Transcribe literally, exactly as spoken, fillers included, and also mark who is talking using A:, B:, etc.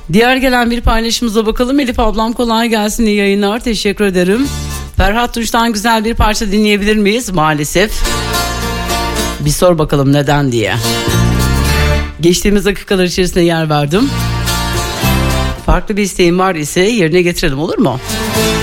A: Diğer gelen bir paylaşımıza bakalım. Elif ablam kolay gelsin, iyi yayınlar, teşekkür ederim. Ferhat Tunç'tan güzel bir parça dinleyebilir miyiz? Maalesef. Bir sor bakalım neden diye. Geçtiğimiz dakikalar içerisinde yer verdim. Farklı bir isteğim var ise yerine getirelim, olur mu?